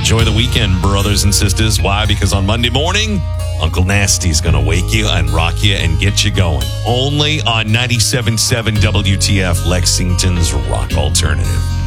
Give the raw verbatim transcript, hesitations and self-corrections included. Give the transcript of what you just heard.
Enjoy the weekend, brothers and sisters. Why? Because on Monday morning, Uncle Nasty's going to wake you and rock you and get you going. Only on ninety-seven point seven W T F, Lexington's Rock Alternative.